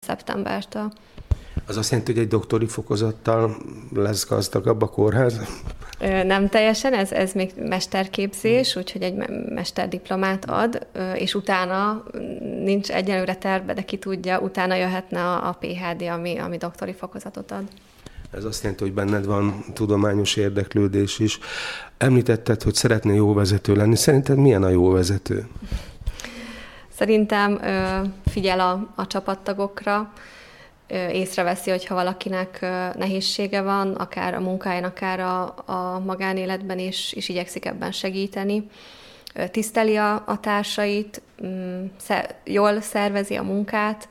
szeptembertől. Az azt jelenti, hogy egy doktori fokozattal lesz gazdagabb a kórház? Nem teljesen, ez még mesterképzés, úgyhogy egy mesterdiplomát ad, és utána nincs egyelőre terve, de ki tudja, utána jöhetne a PhD, ami doktori fokozatot ad. Ez azt jelenti, hogy benned van tudományos érdeklődés is. Említetted, hogy szeretnél jó vezető lenni. Szerinted milyen a jó vezető? Szerintem figyel a csapattagokra, észreveszi, hogyha valakinek nehézsége van, akár a munkáján, akár a magánéletben is, és igyekszik ebben segíteni. Tiszteli a társait, jól szervezi a munkát,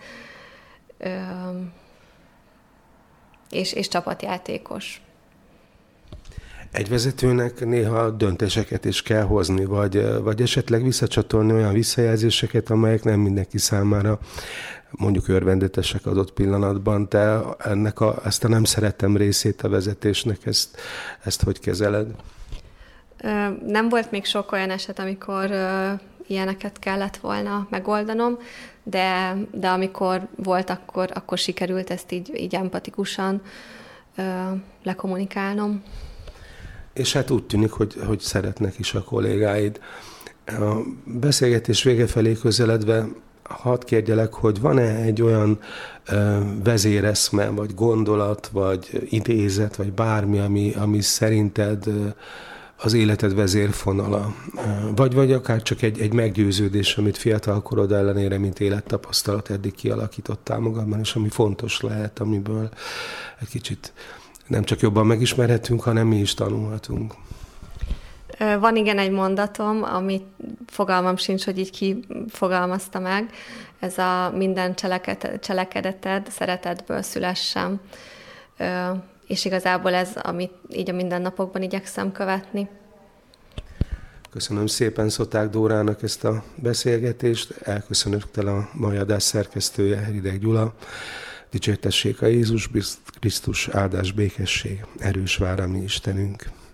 és csapatjátékos. Egy vezetőnek néha döntéseket is kell hozni, vagy esetleg visszacsatolni olyan visszajelzéseket, amelyek nem mindenki számára mondjuk örvendetesek adott pillanatban. Te ezt a nem szeretem részét a vezetésnek, ezt hogy kezeled? Nem volt még sok olyan eset, amikor ilyeneket kellett volna megoldanom, de amikor volt, akkor sikerült ezt így empatikusan lekommunikálnom. És hát úgy tűnik, hogy szeretnek is a kollégáid. A beszélgetés vége felé közeledve hadd kérdjelek, hogy van-e egy olyan vezéreszme, vagy gondolat, vagy idézet, vagy bármi, ami szerinted az életed vezérfonala, vagy akár csak egy meggyőződés, amit fiatalkorod ellenére, mint élettapasztalat eddig kialakítottál magadban, és ami fontos lehet, amiből egy kicsit nem csak jobban megismerhetünk, hanem mi is tanulhatunk. Van igen egy mondatom, amit fogalmam sincs, hogy így kifogalmazta meg. Ez a minden cselekedeted szeretetből szülessen. És igazából ez, amit így a mindennapokban igyekszem követni. Köszönöm szépen Szoták Dórának ezt a beszélgetést. Elköszönök tele a mai adás szerkesztője, Rideg Gyula. Dicsértessék a Jézus Krisztus, áldás, békesség, erős vár a mi Istenünk.